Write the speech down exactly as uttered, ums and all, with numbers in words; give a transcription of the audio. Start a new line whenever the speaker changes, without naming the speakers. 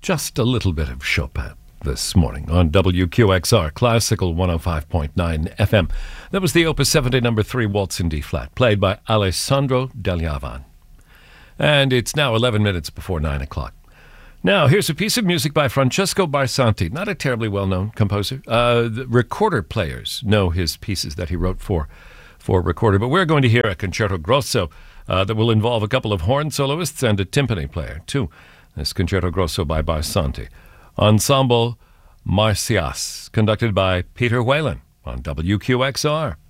just a little bit of Chopin this morning on W Q X R, Classical one oh five point nine F M. That was the Opus seventy number three Waltz in D-flat, played by Alessandro Dell'Avan. And it's now eleven minutes before nine o'clock. Now, here's a piece of music by Francesco Barsanti, not a terribly well-known composer. Uh, the recorder players know his pieces that he wrote for, for recorder, but we're going to hear a concerto grosso uh, that will involve a couple of horn soloists and a timpani player, too. This concerto grosso by Barsanti. Ensemble Marcias, conducted by Peter Whalen on W Q X R.